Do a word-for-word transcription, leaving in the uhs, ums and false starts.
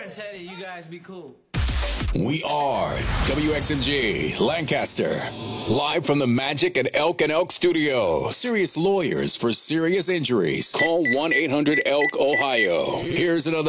tell you, you guys be cool. We are W X M G Lancaster, live from the Magic at Elk and Elk Studio. Serious lawyers for serious injuries. Call one eight hundred elk ohio. Here's another